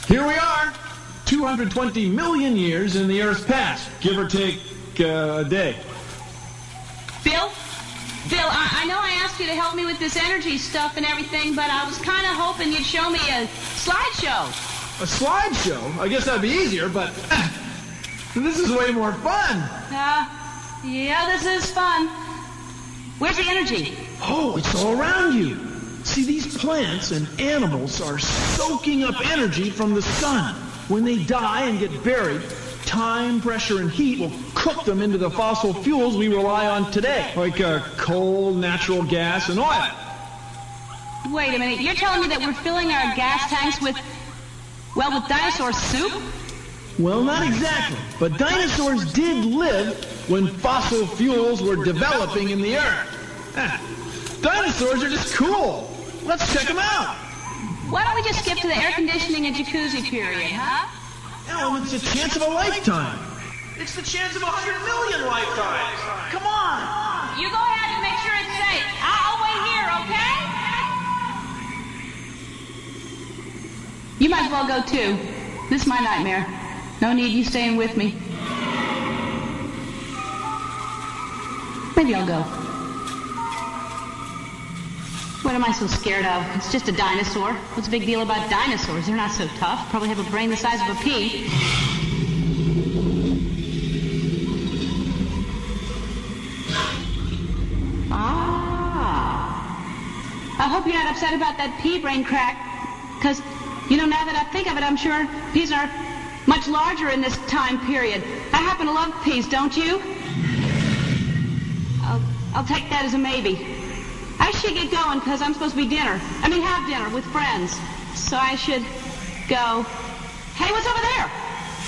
Here we are, 220 million years in the Earth's past, give or take a day. Bill, I know I asked you to help me with this energy stuff and everything, but I was kind of hoping you'd show me a slideshow. A slideshow? I guess that'd be easier, but this is way more fun. Yeah, this is fun. Where's the energy? Oh, it's all around you. See, these plants and animals are soaking up energy from the sun. When they die and get buried, time, pressure, and heat will cook them into the fossil fuels we rely on today, like coal, natural gas, and oil. Wait a minute, you're telling me that we're filling our gas tanks with dinosaur soup? Well, not exactly, but dinosaurs did live when fossil fuels were developing in the Earth. Dinosaurs are just cool. Let's check them out. Why don't we just skip to the air conditioning and jacuzzi period, huh? No, it's a chance of a lifetime. It's the chance of 100 million lifetimes. Come on. You go ahead and make sure it's safe. I'll wait here, okay? You might as well go too. This is my nightmare. No need you staying with me. Maybe I'll go. What am I so scared of? It's just a dinosaur. What's the big deal about dinosaurs? They're not so tough. Probably have a brain the size of a pea. I hope you're not upset about that pea brain crack. Because, now that I think of it, I'm sure peas are much larger in this time period. I happen to love peas, don't you? I'll take that as a maybe. I should get going because I'm supposed to have dinner with friends. So I should go.